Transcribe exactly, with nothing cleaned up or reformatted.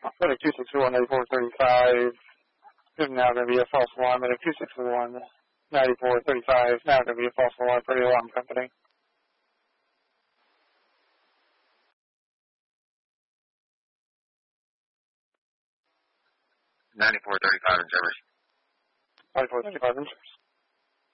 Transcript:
At a two six one ninety-four thirty-five, is now going to be a false alarm. At a two six one ninety-four thirty-five, now going to be a false alarm for the alarm company. ninety-four thirty-five in service. ninety-four thirty-five in service.